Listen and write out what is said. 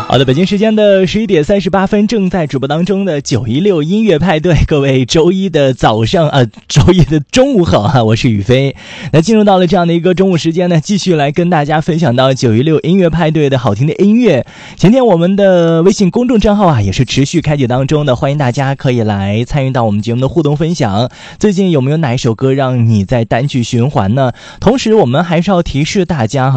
好的，北京时间的11点38分，正在直播当中的916音乐派对，各位周一的早上周一的中午好啊，我是宇飞。那进入到了这样的一个中午时间呢，继续来跟大家分享到916音乐派对的好听的音乐。前天我们的微信公众账号也是持续开启当中的，欢迎大家可以来参与到我们节目的互动分享。最近有没有哪一首歌让你在单曲循环呢？同时我们还是要提示大家